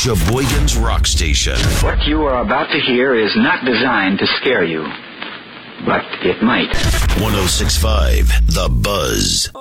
Sheboygan's Rock Station. What you are about to hear is not designed to scare you, but it might. 106.5 The Buzz.